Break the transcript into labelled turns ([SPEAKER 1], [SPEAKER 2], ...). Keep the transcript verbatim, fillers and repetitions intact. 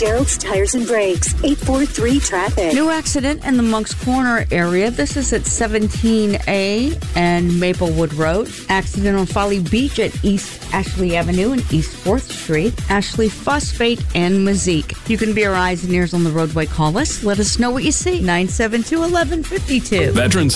[SPEAKER 1] Gerald's Tires and Brakes, eight four three traffic.
[SPEAKER 2] New accident in the Monk's Corner area. This is at seventeen A and Maplewood Road. Accident on Folly Beach at East Ashley Avenue and East fourth Street. Ashley Phosphate and Mazik. You can be our eyes and ears on the roadway. Call us. Let us know what you see. nine seven two, one one five two.
[SPEAKER 3] Veterans